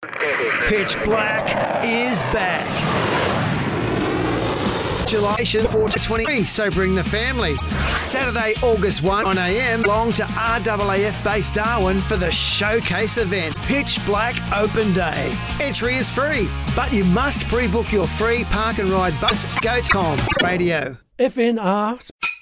Pitch Black is back. July 4 to 23, so bring the family. Saturday, August 1 on AM, along to RAAF Base Darwin for the showcase event, Pitch Black Open Day. Entry is free, but you must pre-book your free park and ride bus. Go Tom Radio. FNR